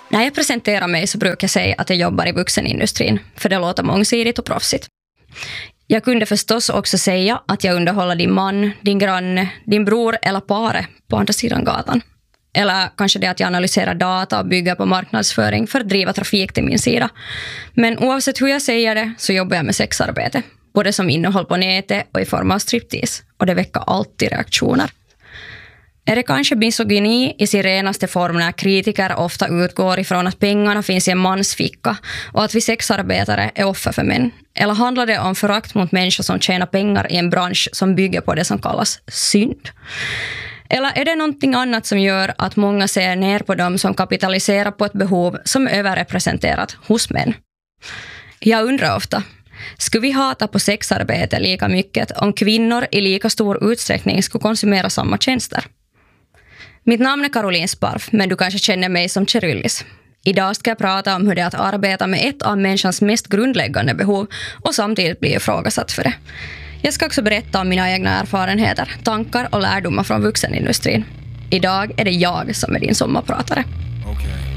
När jag presenterar mig så brukar jag säga att jag jobbar i vuxenindustrin, för det låter mångsidigt och proffsigt. Jag kunde förstås också säga att jag underhåller din man, din granne, din bror eller paret på andra sidan gatan. Eller kanske det att jag analyserar data och bygger på marknadsföring för att driva trafik till min sida. Men oavsett hur jag säger det så jobbar jag med sexarbete. Både som innehåll på nätet och i form av striptease. Och det väcker alltid reaktioner. Är det kanske misogyni i sin renaste form när kritiker ofta utgår ifrån att pengarna finns i en mans ficka och att vi sexarbetare är offer för män? Eller handlar det om förakt mot människor som tjänar pengar i en bransch som bygger på det som kallas synd? Eller är det någonting annat som gör att många ser ner på dem som kapitaliserar på ett behov som är överrepresenterat hos män? Jag undrar ofta, skulle vi hata på sexarbete lika mycket om kvinnor i lika stor utsträckning skulle konsumera samma tjänster? Mitt namn är Caroline Sparf, men du kanske känner mig som Cheryllis. Idag ska jag prata om hur det är att arbeta med ett av människans mest grundläggande behov och samtidigt bli ifrågasatt för det. Jag ska också berätta om mina egna erfarenheter, tankar och lärdomar från vuxenindustrin. Idag är det jag som är din sommarpratare.